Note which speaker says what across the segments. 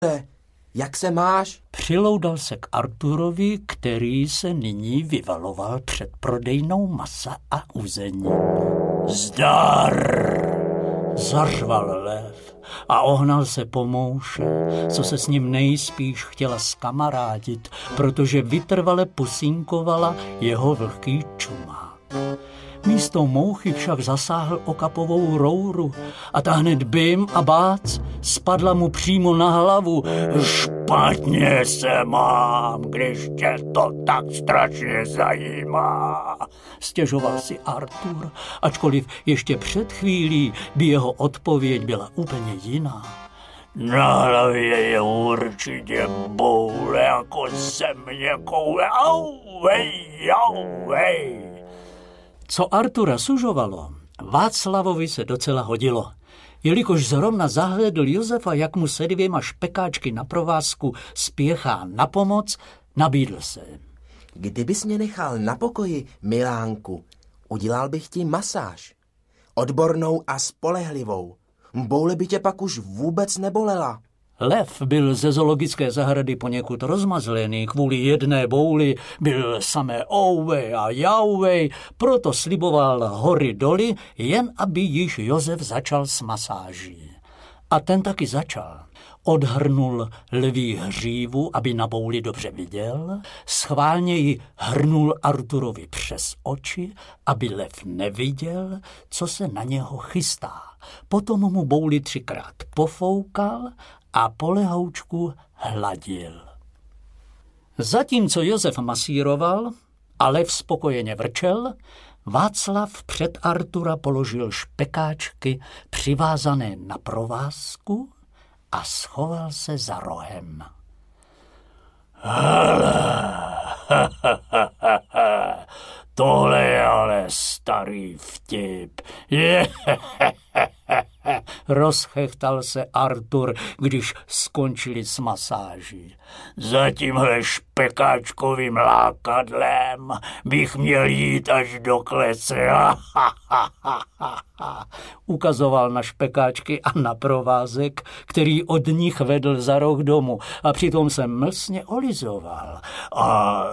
Speaker 1: Jak se máš?
Speaker 2: Přiloudal se k Arturovi, který se nyní vyvaloval před prodejnou masa a uzení. Zdar! Zařval lev a ohnal se po mouše, co se s ním nejspíš chtěla zkamarádit, protože vytrvale pusínkovala jeho vlhký čumák. Místo mouchy však zasáhl okapovou rouru a ta hned bim a bác spadla mu přímo na hlavu. Špatně se mám, když tě to tak strašně zajímá, stěžoval si Artur, ačkoliv ještě před chvílí by jeho odpověď byla úplně jiná. Na hlavě je určitě boule jako země koule. Auvej. Co Artura sužovalo, Václavovi se docela hodilo. Jelikož zrovna zahlédl Josefa, jak mu se 2 špekáčky na provázku spěchá na pomoc, nabídl se.
Speaker 1: Kdybys mě nechal na pokoji, Milánku, udělal bych ti masáž. Odbornou a spolehlivou. Boule by tě pak už vůbec nebolela.
Speaker 2: Lev byl ze zoologické zahrady poněkud rozmazlený, kvůli jedné bouli byl samé ouvej a jauvej, proto sliboval hory doly, jen aby již Josef začal s masáží. A ten taky začal. Odhrnul lví hřívu, aby na bouli dobře viděl, schválně ji hrnul Arturovi přes oči, aby lev neviděl, co se na něho chystá. Potom mu bouli 3krát pofoukal a polehoučku hladil. Zatímco Josef masíroval a lev spokojeně vrčel, Václav před Artura položil špekáčky přivázané na provázku a schoval se za rohem. Hele, tohle je ale starý vtip. Rozchechtal se Artur, když skončili s masáží. Za tímhle špekáčkovým lákadlem bych měl jít až do klece. Ukazoval na špekáčky a na provázek, který od nich vedl za roh domu a přitom se mlsně olizoval. A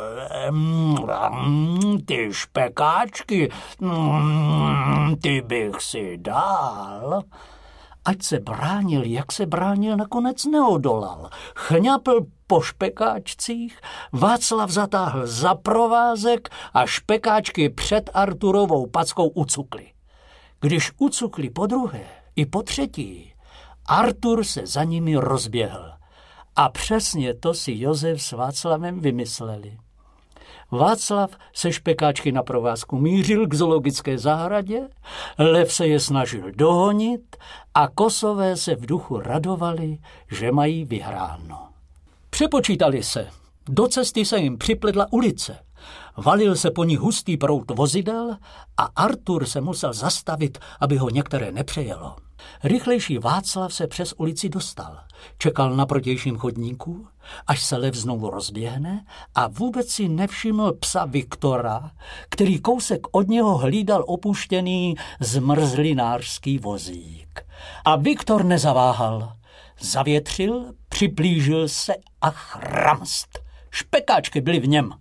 Speaker 2: ty špekáčky, ty bych si dal. Ať se bránil, jak se bránil, nakonec neodolal. Chňapl po špekáčcích, Václav zatáhl za provázek a špekáčky před Arturovou packou ucukli. Když ucukli po druhé i po třetí, Artur se za nimi rozběhl. A přesně to si Josef s Václavem vymysleli. Václav se špekáčky na provázku mířil k zoologické zahradě, lev se je snažil dohonit a kosové se v duchu radovali, že mají vyhráno. Přepočítali se. Do cesty se jim připledla ulice. Valil se po ní hustý proud vozidel a Artur se musel zastavit, aby ho některé nepřejelo. Rychlejší Václav se přes ulici dostal. Čekal na protějším chodníku, až se lev znovu rozběhne a vůbec si nevšiml psa Viktora, který kousek od něho hlídal opuštěný zmrzlinářský vozík. A Viktor nezaváhal. Zavětřil, připlížil se a chramst. Špekáčky byly v něm.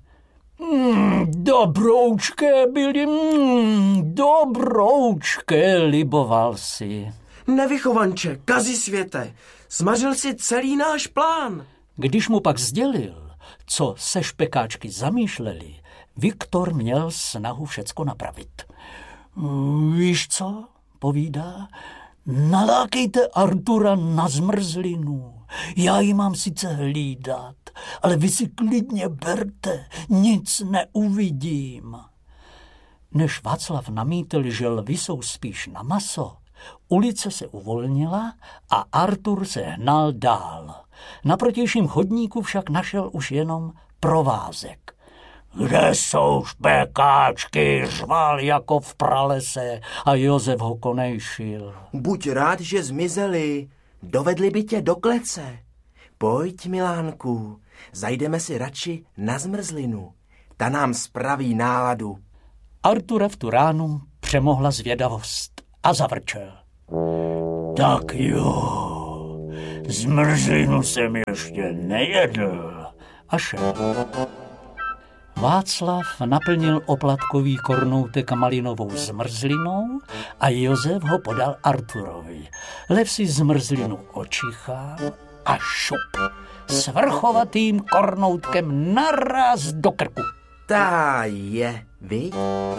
Speaker 2: Dobroučké byly, dobroučké, liboval si.
Speaker 3: Nevychovanče, kazisvěte, zmařil si celý náš plán.
Speaker 2: Když mu pak sdělil, co se špekáčky zamýšleli, Viktor měl snahu všecko napravit. Víš co, povídá, nalákejte Artura na zmrzlinu. Já ji mám sice hlídat, ale vy si klidně berte, nic neuvidím. Než Václav namítl, že lvi jsou spíš na maso, ulice se uvolnila a Artur se hnal dál. Na protějším chodníku však našel už jenom provázek. Kde jsou špekáčky, řval jako v pralese a Josef ho konejšil.
Speaker 1: Buď rád, že zmizeli, dovedli by tě do klece. Pojď, Milánku, zajdeme si radši na zmrzlinu. Ta nám spraví náladu.
Speaker 2: Artura v tu ránu přemohla zvědavost a zavrčel. Tak jo, Zmrzlinu jsem ještě nejedl. A šel. Václav naplnil oplatkový kornoutek malinovou zmrzlinou a Josef ho podal Arturovi. Lev si zmrzlinu očichal a šup. Svrchovatým kornoutkem naraz do krku.
Speaker 1: Tá je, viď?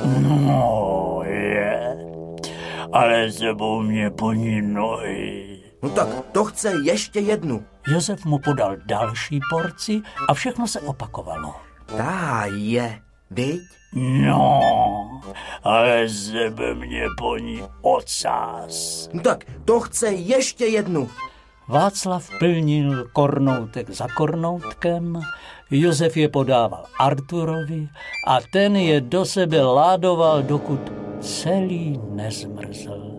Speaker 2: No je, ale sebou mě poní nohy.
Speaker 1: No tak to chce ještě jednu.
Speaker 2: Josef mu podal další porci a všechno se opakovalo.
Speaker 1: Tá je, viď?
Speaker 2: No, ale sebe mě poní ocas.
Speaker 1: No tak to chce ještě jednu.
Speaker 2: Václav plnil kornoutek za kornoutkem, Josef je podával Arturovi a ten je do sebe ládoval, dokud celý nezmrzl.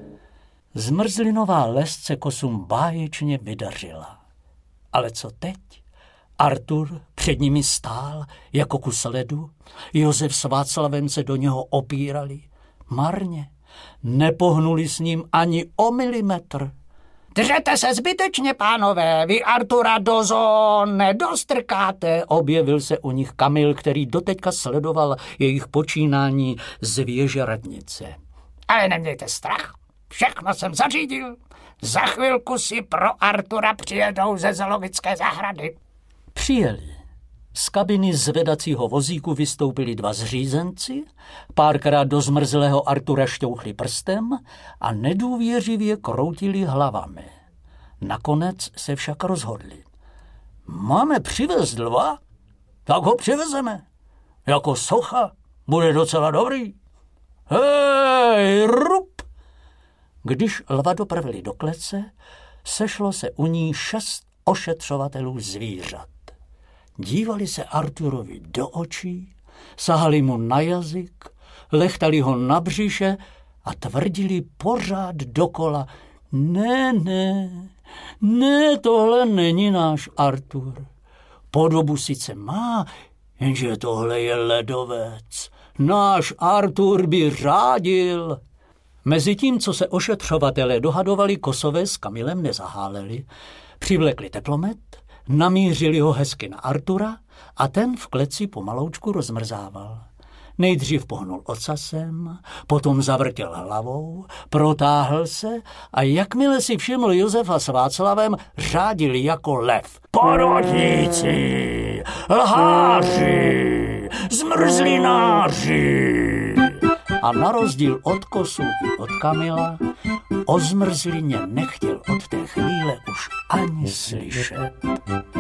Speaker 2: Zmrzlinová lesce kosům báječně vydařila. Ale co teď? Artur před nimi stál jako kus ledu, Josef s Václavem se do něho opírali. Marně, nepohnuli s ním ani o milimetr. Držete se zbytečně, pánové, vy Artura do zón nedostrkáte, objevil se u nich Kamil, který doteďka sledoval jejich počínání z věže radnice. Ale nemějte strach, všechno jsem zařídil. Za chvilku si pro Artura přijedou ze zoologické zahrady. Přijeli. Z kabiny zvedacího vozíku vystoupili 2 zřízenci, párkrát do zmrzlého Artura šťouchli prstem a nedůvěřivě kroutili hlavami. Nakonec se však rozhodli. Máme přivést lva? Tak ho přivezeme. Jako socha bude docela dobrý. Hej, rup! Když lva dopravili do klece, sešlo se u ní 6 ošetřovatelů zvířat. Dívali se Arturovi do očí, sahali mu na jazyk, lechtali ho na břiše a tvrdili pořád dokola: Ne, tohle není náš Artur. Podobu sice má, jenže tohle je ledovec. Náš Artur by řádil. Mezitím, co se ošetřovatelé dohadovali, Kosové s Kamilem nezaháleli. Přivlekli teplomet, namířili ho hezky na Artura a ten v kleci pomaloučku rozmrzával. Nejdřív pohnul ocasem, potom zavrtěl hlavou, protáhl se a jakmile si všiml Josefa s Václavem, řádil jako lev. Podvodníci, lháři, zmrzlináři! A na rozdíl od Kosů i od Kamila, o zmrzlině nechtěl od té chvíle už ani slyšet.